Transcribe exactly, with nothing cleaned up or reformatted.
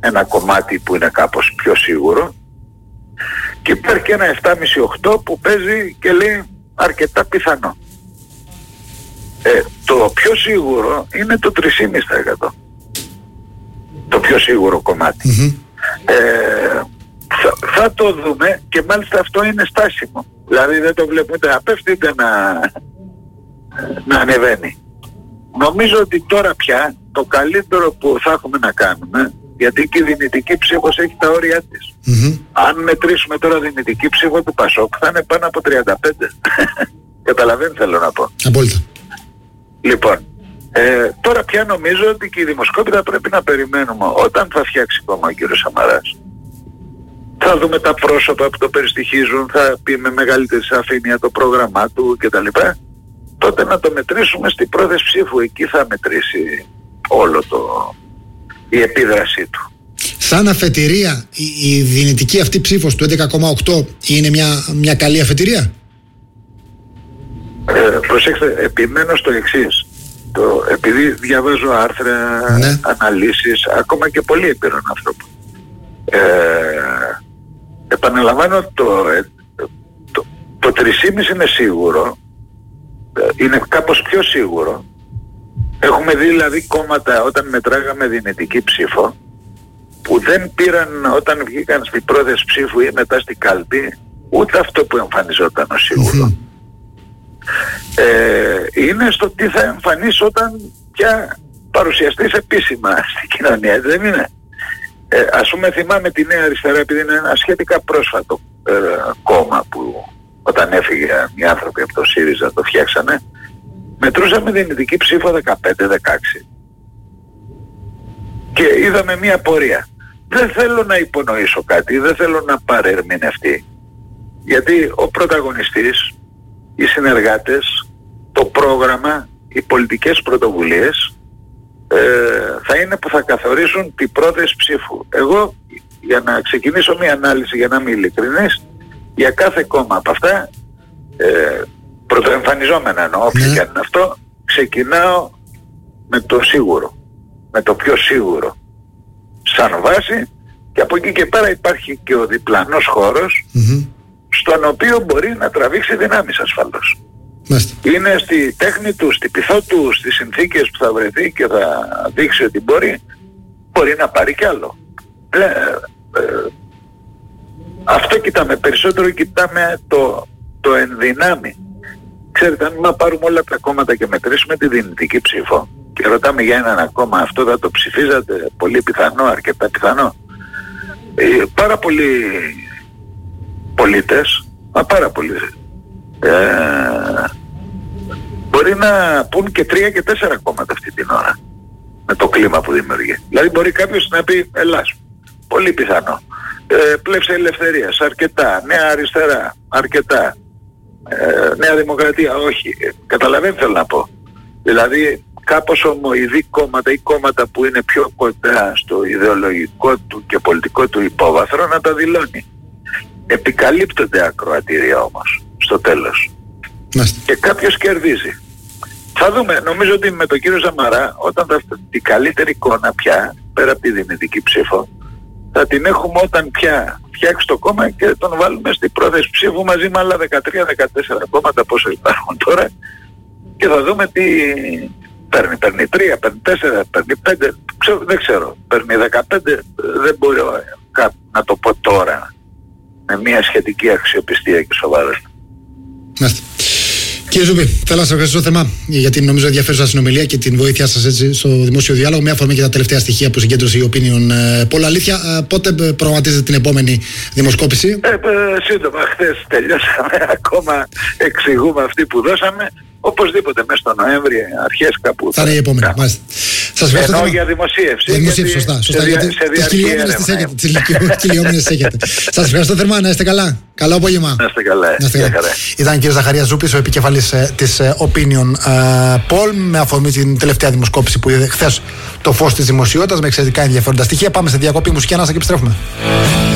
ένα κομμάτι που είναι κάπως πιο σίγουρο, και υπάρχει και ένα επτά κόμμα πέντε οκτώ που παίζει και λέει αρκετά πιθανό. Ε, το πιο σίγουρο είναι το τρία κόμμα πέντε τοις εκατό. Το πιο σίγουρο κομμάτι. Mm-hmm. Ε, θα, θα το δούμε, και μάλιστα αυτό είναι στάσιμο. Δηλαδή δεν το βλέπουμε ούτε να πέφτει ούτε να, να ανεβαίνει. Νομίζω ότι τώρα πια το καλύτερο που θα έχουμε να κάνουμε, γιατί και η δυνητική ψήφος έχει τα όρια της. Mm-hmm. Αν μετρήσουμε τώρα δυνητική ψήφο του Πασόκ θα είναι πάνω από τριάντα πέντε. Καταλαβαίνετε θέλω να πω. Απόλυτα. Λοιπόν, ε, τώρα πια νομίζω ότι και οι δημοσκόποι θα πρέπει να περιμένουμε όταν θα φτιάξει κόμμα ο κύριος Σαμαράς. Θα δούμε τα πρόσωπα που το περιστοιχίζουν, θα πει με μεγαλύτερη σαφήνεια το πρόγραμμά του κτλ. Τότε να το μετρήσουμε στην πρόθεση ψήφου. Εκεί θα μετρήσει όλο το, η επίδρασή του. Σαν αφετηρία, η, η δυνητική αυτή ψήφος του έντεκα κόμμα οκτώ είναι μια, μια καλή αφετηρία? Ε, προσέξτε, επιμένω στο εξής. Το, επειδή διαβάζω άρθρα, ναι, αναλύσεις, ακόμα και πολύ έμπειρων ανθρώπων. Ε, επαναλαμβάνω, το, το, το τρία κόμμα πέντε είναι σίγουρο, είναι κάπως πιο σίγουρο. Έχουμε δει δηλαδή κόμματα όταν μετράγαμε δυνητική ψήφο που δεν πήραν όταν βγήκαν στην πρόθεση ψήφου ή μετά στην κάλπη ούτε αυτό που εμφανιζόταν ως σίγουρο. Mm-hmm. Ε, είναι στο τι θα εμφανίσει όταν πια παρουσιαστείς επίσημα στην κοινωνία, δεν είναι? Ε, ας πούμε θυμάμαι τη Νέα Αριστερά, επειδή είναι ένα σχετικά πρόσφατο ε, κόμμα που όταν έφυγε οι άνθρωποι από το ΣΥΡΙΖΑ το φτιάξανε, μετρούσαμε δυνητική ψήφο δεκαπέντε δεκαέξι και είδαμε μια πορεία. Δεν θέλω να υπονοήσω κάτι, δεν θέλω να παρερμηνευτεί, γιατί ο πρωταγωνιστής, οι συνεργάτες, το πρόγραμμα, οι πολιτικές πρωτοβουλίες ε, θα είναι που θα καθορίσουν την πρόθεση ψήφου. Εγώ, για να ξεκινήσω μια ανάλυση, για να είμαι ειλικρινής, για κάθε κόμμα από αυτά, ε, πρωτοεμφανιζόμενα εννοώ, όποιο και αν είναι αυτό, ξεκινάω με το σίγουρο, με το πιο σίγουρο σαν βάση, και από εκεί και πέρα υπάρχει και ο διπλανός χώρος, mm-hmm, στον οποίο μπορεί να τραβήξει δυνάμεις ασφαλώς. Μάλιστα. Είναι στη τέχνη του, στη πειθό του, στις συνθήκες που θα βρεθεί και θα δείξει ότι μπορεί, μπορεί να πάρει κι άλλο. Ε, ε, αυτό κοιτάμε, περισσότερο κοιτάμε το, το ενδυνάμει. Ξέρετε, αν μα πάρουμε όλα τα κόμματα και μετρήσουμε τη δυνητική ψήφο και ρωτάμε για έναν ακόμα, αυτό θα το ψηφίζατε? Πολύ πιθανό, αρκετά πιθανό. Ε, πάρα πολλοί πολίτες, μα πάρα πολλοί, ε, μπορεί να πούν και τρία και τέσσερα κόμματα αυτή την ώρα με το κλίμα που δημιουργεί. Δηλαδή μπορεί κάποιος να πει Ελλάς, πολύ πιθανό, ε, Πλεύση Ελευθερίας, αρκετά, Νέα Αριστερά, αρκετά, ε, Νέα Δημοκρατία, όχι. Ε, καταλαβαίνετε θέλω να πω. Δηλαδή κάπως ομοειδή κόμματα ή κόμματα που είναι πιο κοντά στο ιδεολογικό του και πολιτικό του υπόβαθρο να τα δηλώνει. Επικαλύπτονται ακροατήρια όμως στο τέλος. Μάστε. Και κάποιος κερδίζει. Θα δούμε, νομίζω ότι με τον κύριο Σαμαρά, όταν θα την καλύτερη εικόνα πια, πέρα από τη δυνητική ψήφο, θα την έχουμε όταν πια φτιάξει το κόμμα και τον βάλουμε στην πρόθεση ψήφου μαζί με άλλα δεκατρία δεκατέσσερα κόμματα πόσο υπάρχουν τώρα, και θα δούμε τι παίρνει. Παίρνει τρία, παίρνει τέσσερα, παίρνει πέντε, ξέρω, δεν ξέρω. Παίρνει δεκαπέντε, δεν μπορώ να το πω τώρα με μια σχετική αξιοπιστία και σοβαρότητα. Μάλιστα. Κύριε Ζούπη, θέλω να σας ευχαριστήσω θερμά για την νομίζω ενδιαφέρουσα συνομιλία και την βοήθειά σας έτσι στο δημόσιο διάλογο. Με αφορμή και τα τελευταία στοιχεία που συγκέντρωσε η Opinion Poll. Αλήθεια, πότε προγραμματίζετε την επόμενη δημοσκόπηση? Ε, ε, σύντομα, χθες τελειώσαμε. Ακόμα εξηγούμε αυτή που δώσαμε. Οπωσδήποτε μέσα στο Νοέμβρη, αρχές κάπου. Θα είναι η επόμενη. Ναι. Μάλιστα. Σας ευχαριστώ. Ενώ για δημοσίευση. Για δημοσίευση, σωστά. σωστά σε, γιατί σε τις κυλιόμενες τις έχετε. Τις κυλιόμενες έχετε. Σας ευχαριστώ θερμά. Να είστε καλά. Καλό απόγευμα. Να είστε καλά. Να είστε καλά. Ήταν ο κύριος Ζαχαρίας Ζούπης, ο επικεφαλής ε, της ε, Opinion ε, Poll, με αφορμή την τελευταία δημοσκόπηση που είδε χθες το φως της δημοσιότητας με εξαιρετικά ενδιαφέροντα στοιχεία. Πάμε σε διακοπή μουσική ανάσα και επιστρέφουμε.